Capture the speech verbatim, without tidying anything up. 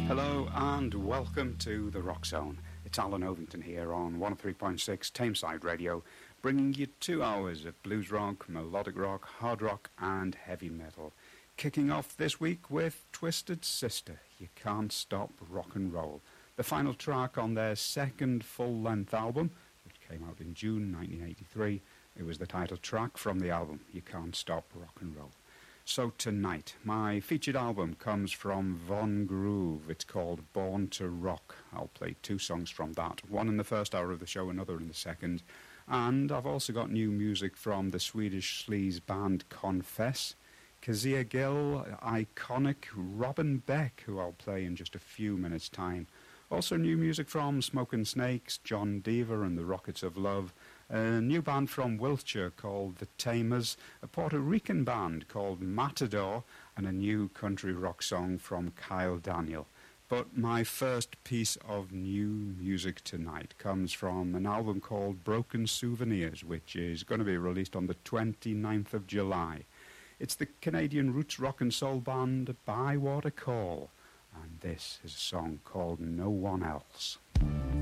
Hello and welcome to the Rock Zone. It's Alan Ovington here on one oh three point six Tameside Radio, bringing you two hours of blues rock, melodic rock, hard rock and heavy metal. Kicking off this week with Twisted Sister, You Can't Stop Rock and Roll, the final track on their second full-length album, which came out in June nineteen eighty-three. It was the title track from the album, You Can't Stop Rock and Roll. So tonight, my featured album comes from Von Groove. It's called Born to Rock. I'll play two songs from that, one in the first hour of the show, another in the second. And I've also got new music from the Swedish sleaze band Confess, Kazia Gill, Iconic, Robin Beck, who I'll play in just a few minutes' time. Also new music from Smoking Snakes, John Deaver and the Rockets of Love, a new band from Wiltshire called The Tamers, a Puerto Rican band called Matador, and a new country rock song from Kyle Daniel. But my first piece of new music tonight comes from an album called Broken Souvenirs, which is going to be released on the twenty-ninth of July. It's the Canadian roots rock and soul band Bywater Call, and this is a song called No One Else.